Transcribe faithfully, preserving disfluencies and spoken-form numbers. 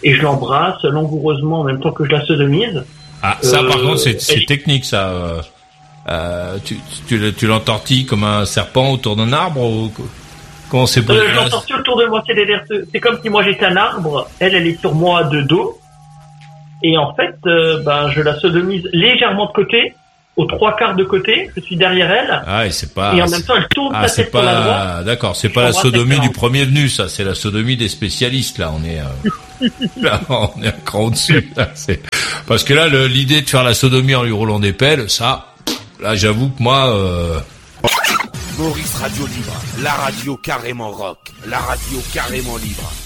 et je l'embrasse langoureusement en même temps que je la sodomise. Ah, ça, euh, par contre, c'est, c'est et... technique, ça. Euh, euh, tu, tu, tu l'entortilles comme un serpent autour d'un arbre ou comment c'est euh, Je l'entortille autour de moi. C'est, c'est comme si moi j'étais un arbre. Elle, elle est sur moi de dos. Et en fait, euh, ben, je la sodomise légèrement de côté, aux trois quarts de côté. Je suis derrière elle. Ah, et c'est pas. Et en même temps, elle tourne ah, sa tête pas... sur la droite. D'accord, c'est pas la sodomie du premier venu, ça. C'est la sodomie des spécialistes. Là, on est. Euh... là, on est un cran au-dessus. Là, c'est... Parce que là, le, l'idée de faire la sodomie en lui roulant des pelles, ça, là, j'avoue que moi. Euh... Maurice Radio Libre, la radio carrément rock, la radio carrément libre.